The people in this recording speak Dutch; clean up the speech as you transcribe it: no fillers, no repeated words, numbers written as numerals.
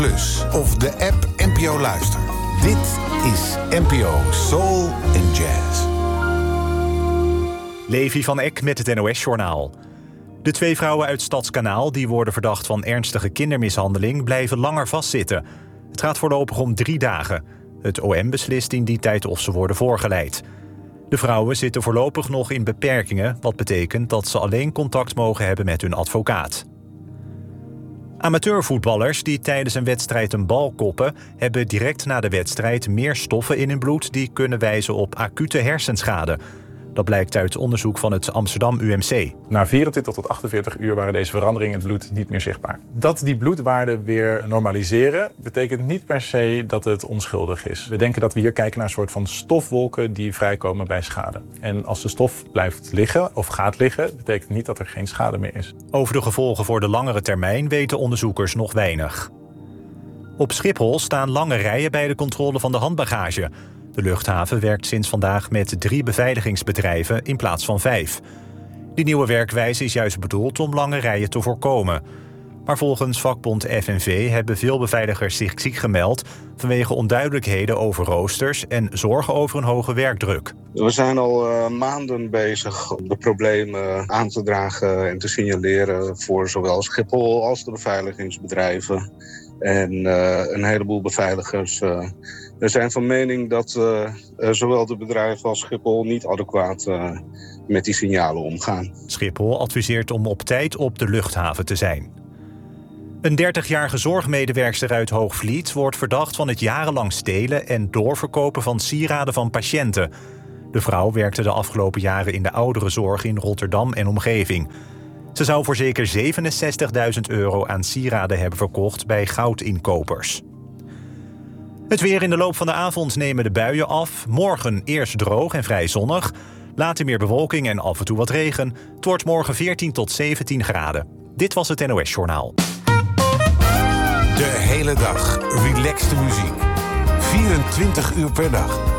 Plus of de app NPO Luister. Dit is NPO Soul and Jazz. Levi van Eck met het NOS-journaal. De 2 vrouwen uit Stadskanaal die worden verdacht van ernstige kindermishandeling blijven langer vastzitten. Het gaat voorlopig om 3 dagen. Het OM beslist in die tijd of ze worden voorgeleid. De vrouwen zitten voorlopig nog in beperkingen, wat betekent dat ze alleen contact mogen hebben met hun advocaat. Amateurvoetballers die tijdens een wedstrijd een bal koppen, hebben direct na de wedstrijd meer stoffen in hun bloed die kunnen wijzen op acute hersenschade. Dat blijkt uit onderzoek van het Amsterdam UMC. Na 24 tot 48 uur waren deze veranderingen in het bloed niet meer zichtbaar. Dat die bloedwaarden weer normaliseren, betekent niet per se dat het onschuldig is. We denken dat we hier kijken naar een soort van stofwolken die vrijkomen bij schade. En als de stof blijft liggen of gaat liggen, betekent niet dat er geen schade meer is. Over de gevolgen voor de langere termijn weten onderzoekers nog weinig. Op Schiphol staan lange rijen bij de controle van de handbagage. De luchthaven werkt sinds vandaag met 3 beveiligingsbedrijven in plaats van 5. Die nieuwe werkwijze is juist bedoeld om lange rijen te voorkomen. Maar volgens vakbond FNV hebben veel beveiligers zich ziek gemeld vanwege onduidelijkheden over roosters en zorgen over een hoge werkdruk. We zijn al maanden bezig om de problemen aan te dragen en te signaleren voor zowel Schiphol als de beveiligingsbedrijven. En een heleboel beveiligers zijn van mening dat zowel de bedrijven als Schiphol niet adequaat met die signalen omgaan. Schiphol adviseert om op tijd op de luchthaven te zijn. Een 30-jarige zorgmedewerkster uit Hoogvliet wordt verdacht van het jarenlang stelen en doorverkopen van sieraden van patiënten. De vrouw werkte de afgelopen jaren in de ouderenzorg in Rotterdam en omgeving. Ze zou voor zeker €67.000 aan sieraden hebben verkocht bij goudinkopers. Het weer: in de loop van de avond nemen de buien af. Morgen eerst droog en vrij zonnig. Later meer bewolking en af en toe wat regen. Het wordt morgen 14 tot 17 graden. Dit was het NOS-journaal. De hele dag relaxte muziek. 24 uur per dag.